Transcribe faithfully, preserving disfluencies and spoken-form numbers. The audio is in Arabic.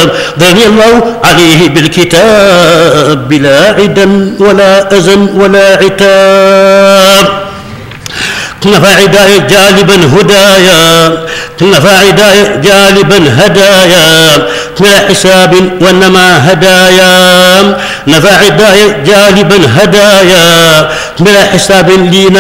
ضرني الله عليه بالكتاب بلا عدا ولا أذى ولا عتاب. نفع عداية جالبا هدايا، نفع عداية جالبا هدايا بلا حساب وإنما هدايا، نفع عداية جالبا هدايا بلا حساب لينا